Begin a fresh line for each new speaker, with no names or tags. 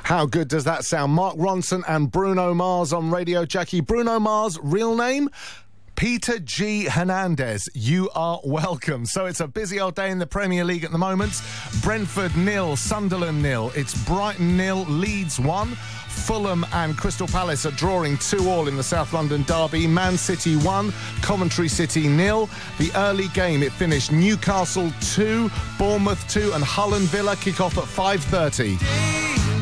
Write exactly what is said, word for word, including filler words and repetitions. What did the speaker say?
How good does that sound? Mark Ronson and Bruno Mars on Radio Jackie. Bruno Mars, real name? Peter G. Hernandez, you are welcome. So it's a busy old day in the Premier League at the moment. Brentford nil, Sunderland nil. It's Brighton nil, Leeds one. Fulham and Crystal Palace are drawing two all in the South London derby. Man City one, Coventry City nil. The early game, it finished Newcastle two, Bournemouth two, and Hull and Villa kick off at five thirty.